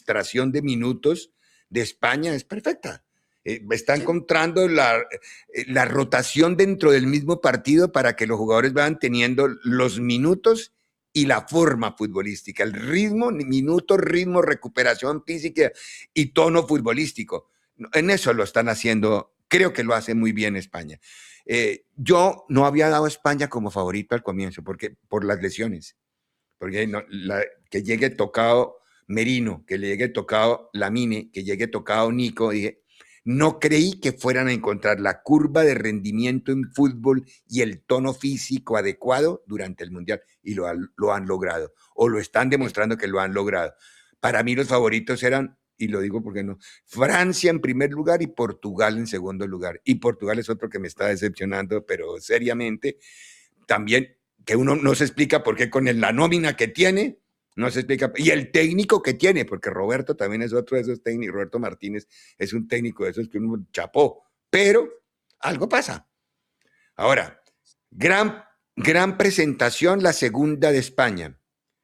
administración de minutos de España es perfecta. Está encontrando la rotación dentro del mismo partido para que los jugadores vayan teniendo los minutos y la forma futbolística, el ritmo, minutos, ritmo, recuperación física y tono futbolístico. En eso lo están haciendo, creo que lo hace muy bien España. Yo no había dado a España como favorito al comienzo, porque por las lesiones, porque que llegue tocado Merino, que le llegue tocado Lamine, que llegue tocado Nico, dije, no creí que fueran a encontrar la curva de rendimiento en fútbol y el tono físico adecuado durante el Mundial, y lo han logrado, o lo están demostrando que lo han logrado. Para mí los favoritos eran, y lo digo porque no, Francia en primer lugar y Portugal en segundo lugar. Y Portugal es otro que me está decepcionando, pero seriamente. También que uno no se explica por qué con la nómina que tiene, no se explica. Y el técnico que tiene, porque Roberto también es otro de esos técnicos, Roberto Martínez es un técnico de esos que uno chapó. Pero algo pasa. Ahora, gran presentación, la segunda de España.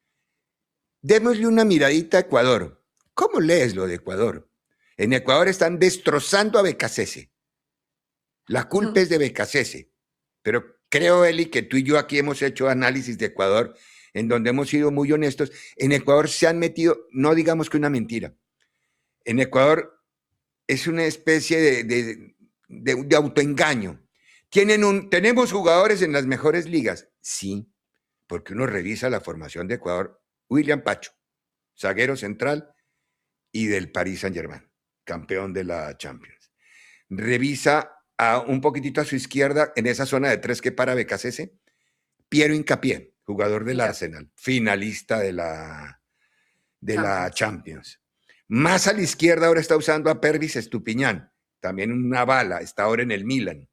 Démosle una miradita a Ecuador. ¿Cómo lees lo de Ecuador? En Ecuador están destrozando a Becasese. La culpa es de Becasese. Pero creo, Eli, que tú y yo aquí hemos hecho análisis de Ecuador en donde hemos sido muy honestos. En Ecuador se han metido, no digamos que una mentira. En Ecuador es una especie de autoengaño. Tenemos jugadores en las mejores ligas. Sí, porque uno revisa la formación de Ecuador. William Pacho, zaguero central y del Paris Saint-Germain, campeón de la Champions. Revisa un poquitito a su izquierda, en esa zona de tres que para Becasese, Piero Hincapié, jugador del Arsenal, finalista de la Champions. Más a la izquierda ahora está usando a Pervis Estupiñán, también una bala, está ahora en el Milan.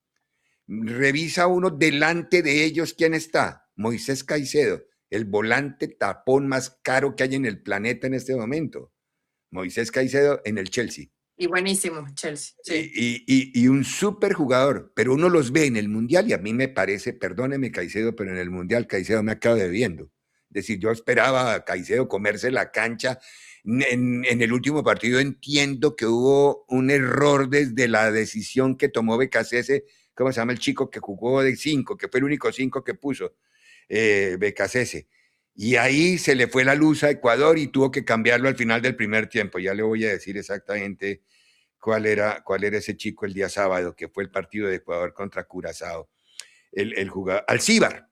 Revisa uno delante de ellos, ¿quién está? Moisés Caicedo, el volante tapón más caro que hay en el planeta en este momento. Moisés Caicedo en el Chelsea. Y buenísimo, Chelsea. Sí. Y un súper jugador, pero uno los ve en el Mundial y a mí me parece, perdóneme Caicedo, pero en el Mundial Caicedo me acaba debiendo. Es decir, yo esperaba a Caicedo comerse la cancha. En el último partido entiendo que hubo un error desde la decisión que tomó Becasese, ¿cómo se llama el chico que jugó de 5, que fue el único 5 que puso? Becasese. Y ahí se le fue la luz a Ecuador y tuvo que cambiarlo al final del primer tiempo. Ya le voy a decir exactamente cuál era ese chico el día sábado, que fue el partido de Ecuador contra Curazao. El jugador, Alcíbar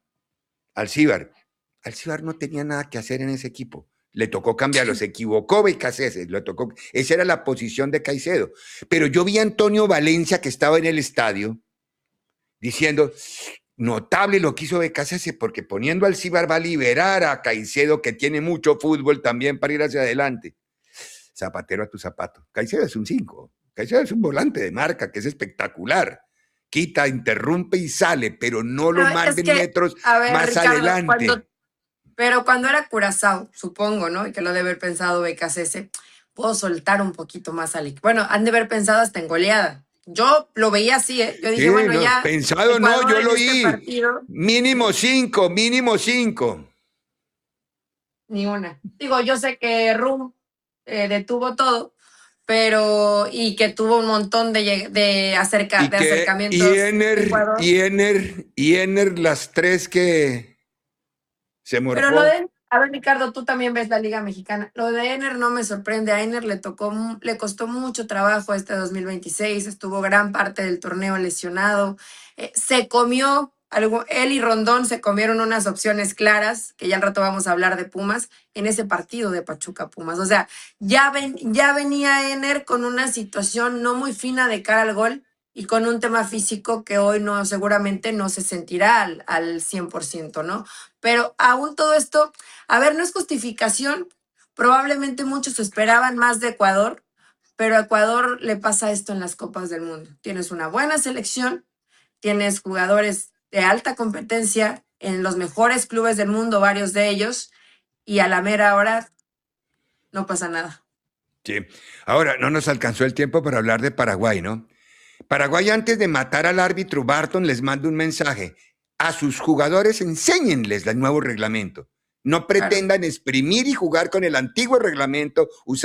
no tenía nada que hacer en ese equipo. Le tocó cambiarlo, se equivocó Becasese, esa era la posición de Caicedo. Pero yo vi a Antonio Valencia, que estaba en el estadio, diciendo, notable lo que hizo Becasese, porque poniendo al Alcíbar va a liberar a Caicedo, que tiene mucho fútbol también para ir hacia adelante. Zapatero a tu zapato. Caicedo es un 5. Caicedo es un volante de marca que es espectacular. Quita, interrumpe y sale, pero no lo manden metros más Ricardo, adelante. Pero cuando era Curazao, supongo, ¿no? Y que lo debe haber pensado Becasese, puedo soltar un poquito más al... Bueno, han de haber pensado hasta en goleada. Yo lo veía así, ¿eh? Yo dije, sí, bueno, no, ya... Pensado Ecuador no, yo lo oí. Mínimo 5. Ni una. Digo, yo sé que Rum detuvo todo, pero... Y que tuvo un montón de acercamientos. Y Ener, las tres que se morfó. Pero lo de... A ver, Ricardo, tú también ves la Liga Mexicana. Lo de Ener no me sorprende. A Ener le costó mucho trabajo este 2026. Estuvo gran parte del torneo lesionado. Se comió, él y Rondón se comieron unas opciones claras, que ya al rato vamos a hablar de Pumas, en ese partido de Pachuca Pumas. O sea, ya venía Ener con una situación no muy fina de cara al gol y con un tema físico que hoy seguramente no se sentirá al 100%, ¿no? Pero aún todo esto, a ver, no es justificación, probablemente muchos esperaban más de Ecuador, pero a Ecuador le pasa esto en las Copas del Mundo. Tienes una buena selección, tienes jugadores de alta competencia en los mejores clubes del mundo, varios de ellos, y a la mera hora no pasa nada. Sí, ahora no nos alcanzó el tiempo para hablar de Paraguay, ¿no? Paraguay, antes de matar al árbitro Barton, les manda un mensaje. A sus jugadores enséñenles el nuevo reglamento. No pretendan exprimir y jugar con el antiguo reglamento,